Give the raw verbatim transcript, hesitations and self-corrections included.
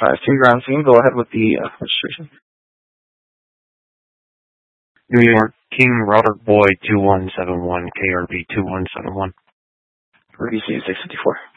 five two ground team. Go ahead with the uh, registration. New York, King Robert Boy two one seven one, K R B two one seven one. Rudy C six fifty-four.